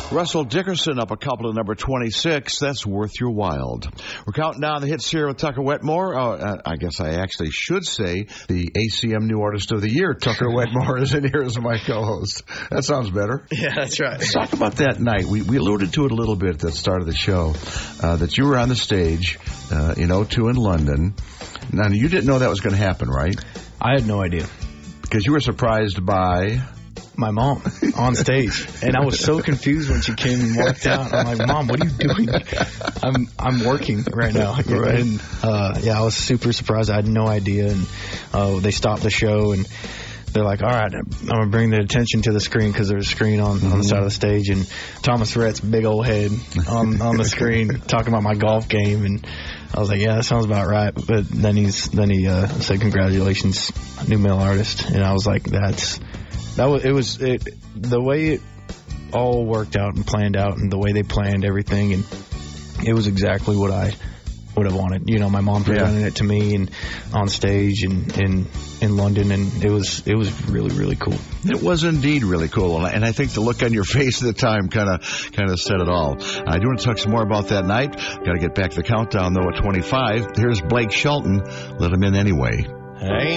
Russell Dickerson up a couple to number 26. That's Worth Your While. We're counting down the hits here with Tucker Wetmore. I guess I actually should say the ACM New Artist of the Year. Tucker Wetmore is in here as my co-host. That sounds better. Yeah, that's right. Let's talk about that night. We alluded to it a little bit at the start of the show, that you were on the stage in 02 in London. Now, you didn't know that was going to happen, right? I had no idea. Because you were surprised by... my mom on stage, and I was so confused when she came and walked out. I'm like, Mom, what are you doing? I'm working right now. Right. And I was super surprised. I had no idea, and they stopped the show, and they're like, all right, I'm going to bring the attention to the screen, because there's a screen on the side of the stage, and Thomas Rhett's big old head on the screen talking about my golf game, and I was like, yeah, that sounds about right. But then he said, congratulations, new male artist, and I was like, the way it all worked out and planned out, and the way they planned everything, and it was exactly what I would have wanted. You know, my mom presented it to me and on stage and in London, and it was really, really cool. It was indeed really cool, and I think the look on your face at the time kind of said it all. I do want to talk some more about that night. Got to get back to the countdown though at 25. Here's Blake Shelton. Let him in anyway. Ain't